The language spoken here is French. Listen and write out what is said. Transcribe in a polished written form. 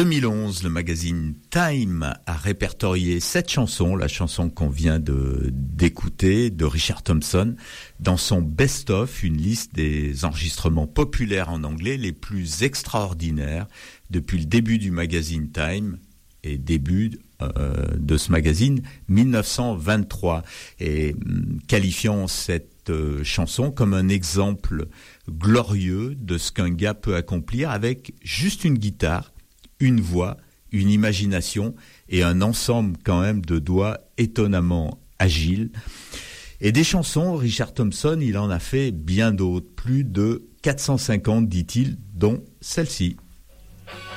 2011, le magazine Time a répertorié 7 chansons, la chanson qu'on vient d'écouter de Richard Thompson, dans son best-of, une liste des enregistrements populaires en anglais les plus extraordinaires depuis le début du magazine Time et début de ce magazine 1923, et qualifiant cette chanson comme un exemple glorieux de ce qu'un gars peut accomplir avec juste une guitare, une voix, une imagination et un ensemble quand même de doigts étonnamment agiles. Et des chansons, Richard Thompson, il en a fait bien d'autres, plus de 450 dit-il, dont celle-ci.